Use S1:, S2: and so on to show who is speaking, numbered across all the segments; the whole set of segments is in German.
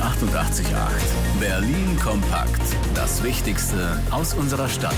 S1: 88.8. Berlin kompakt. Das Wichtigste aus unserer Stadt.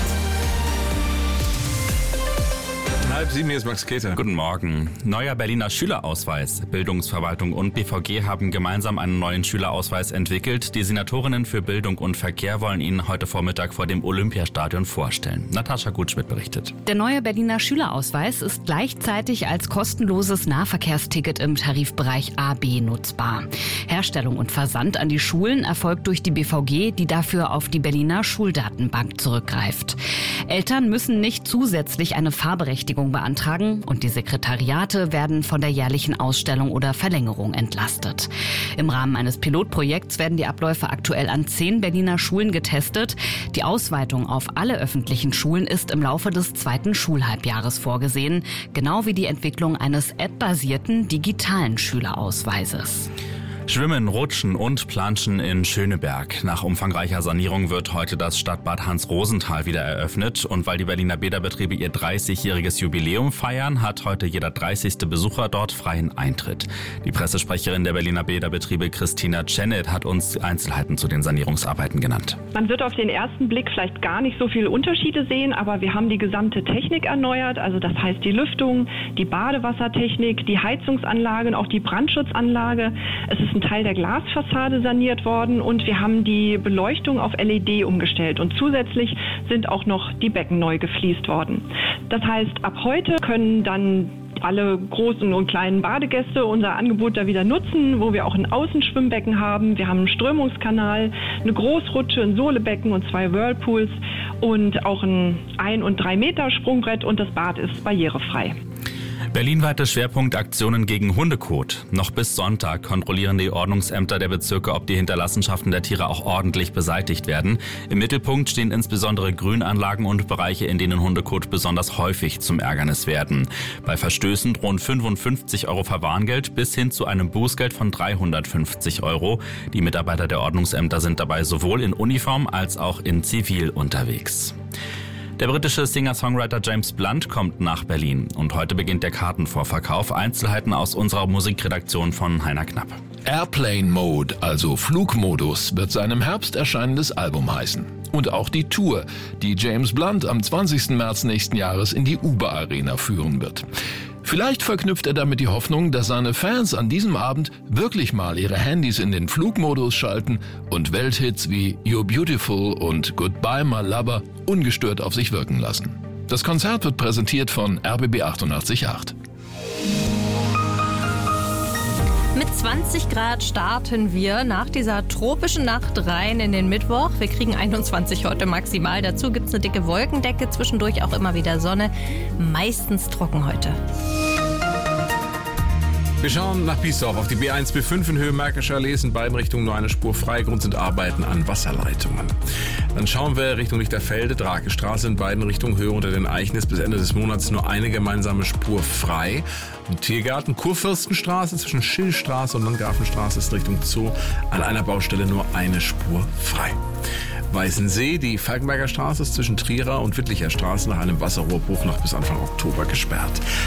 S2: 6:30, hier ist Max Keter.
S3: Guten Morgen. Neuer Berliner Schülerausweis. Bildungsverwaltung und BVG haben gemeinsam einen neuen Schülerausweis entwickelt. Die Senatorinnen für Bildung und Verkehr wollen ihn heute Vormittag vor dem Olympiastadion vorstellen. Natascha Gutschmidt berichtet.
S4: Der neue Berliner Schülerausweis ist gleichzeitig als kostenloses Nahverkehrsticket im Tarifbereich AB nutzbar. Herstellung und Versand an die Schulen erfolgt durch die BVG, die dafür auf die Berliner Schuldatenbank zurückgreift. Eltern müssen nicht zusätzlich eine Fahrberechtigung beantragen und die Sekretariate werden von der jährlichen Ausstellung oder Verlängerung entlastet. Im Rahmen eines Pilotprojekts werden die Abläufe aktuell an 10 Berliner Schulen getestet. Die Ausweitung auf alle öffentlichen Schulen ist im Laufe des 2. Schulhalbjahres vorgesehen, genau wie die Entwicklung eines appbasierten digitalen Schülerausweises.
S3: Schwimmen, Rutschen und Planschen in Schöneberg. Nach umfangreicher Sanierung wird heute das Stadtbad Hans-Rosenthal wieder eröffnet. Und weil die Berliner Bäderbetriebe ihr 30-jähriges Jubiläum feiern, hat heute jeder 30. Besucher dort freien Eintritt. Die Pressesprecherin der Berliner Bäderbetriebe Christina Czenet hat uns Einzelheiten zu den Sanierungsarbeiten genannt.
S5: Man wird auf den ersten Blick vielleicht gar nicht so viele Unterschiede sehen, aber wir haben die gesamte Technik erneuert. Also das heißt die Lüftung, die Badewassertechnik, die Heizungsanlage und auch die Brandschutzanlage. Es ist ein Teil der Glasfassade saniert worden und wir haben die Beleuchtung auf LED umgestellt und zusätzlich sind auch noch die Becken neu gefliest worden. Das heißt, ab heute können dann alle großen und kleinen Badegäste unser Angebot da wieder nutzen, wo wir auch ein Außenschwimmbecken haben. Wir haben einen Strömungskanal, eine Großrutsche, ein Sohlebecken und 2 Whirlpools und auch ein 1- und 3-Meter Sprungbrett und das Bad ist barrierefrei.
S3: Berlinweite Schwerpunktaktionen gegen Hundekot. Noch bis Sonntag kontrollieren die Ordnungsämter der Bezirke, ob die Hinterlassenschaften der Tiere auch ordentlich beseitigt werden. Im Mittelpunkt stehen insbesondere Grünanlagen und Bereiche, in denen Hundekot besonders häufig zum Ärgernis werden. Bei Verstößen drohen 55 € Verwarngeld bis hin zu einem Bußgeld von 350 €. Die Mitarbeiter der Ordnungsämter sind dabei sowohl in Uniform als auch in Zivil unterwegs. Der britische Singer-Songwriter James Blunt kommt nach Berlin und heute beginnt der Kartenvorverkauf. Einzelheiten aus unserer Musikredaktion von Heiner Knapp.
S6: Airplane Mode, also Flugmodus, wird sein im Herbst erscheinendes Album heißen. Und auch die Tour, die James Blunt am 20. März nächsten Jahres in die Uber Arena führen wird. Vielleicht verknüpft er damit die Hoffnung, dass seine Fans an diesem Abend wirklich mal ihre Handys in den Flugmodus schalten und Welthits wie You're Beautiful und Goodbye My Lover ungestört auf sich wirken lassen. Das Konzert wird präsentiert von RBB 88.8.
S7: Mit 20 Grad starten wir nach dieser tropischen Nacht rein in den Mittwoch. Wir kriegen 21 heute maximal. Dazu gibt es eine dicke Wolkendecke, zwischendurch auch immer wieder Sonne. Meistens trocken heute.
S2: Wir schauen nach Biesdorf auf die B1, B5 in Höhe Märkischer Allee, in beiden Richtungen nur eine Spur frei. Grund sind Arbeiten an Wasserleitungen. Dann schauen wir Richtung Lichterfelde, Drakestraße in beiden Richtungen Höhe unter den Eichen ist bis Ende des Monats nur eine gemeinsame Spur frei. Und Tiergarten, Kurfürstenstraße zwischen Schillstraße und Landgrafenstraße ist Richtung Zoo an einer Baustelle nur eine Spur frei. Weißensee, die Falkenberger Straße ist zwischen Trierer und Wittlicher Straße nach einem Wasserrohrbruch noch bis Anfang Oktober gesperrt.